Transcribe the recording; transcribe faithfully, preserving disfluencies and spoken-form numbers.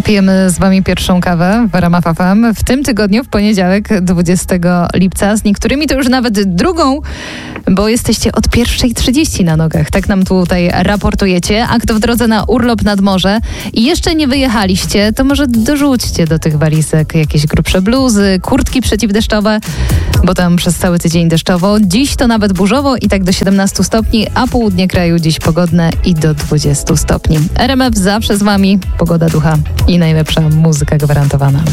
Pijemy z wami pierwszą kawę w ramach F M. W tym tygodniu, w poniedziałek, dwudziestego lipca. Z niektórymi to już nawet drugą, bo jesteście od pierwszej trzydzieści na nogach. Tak nam tutaj raportujecie. A kto w drodze na urlop nad morze i jeszcze nie wyjechaliście, to może dorzućcie do tych walizek jakieś grubsze bluzy, kurtki przeciwdeszczowe, bo tam przez cały tydzień deszczowo. Dziś to nawet burzowo i tak do siedemnastu stopni, a południe kraju dziś pogodne i do dwudziestu stopni. R M F zawsze z wami, pogoda ducha i najlepsza muzyka gwarantowana.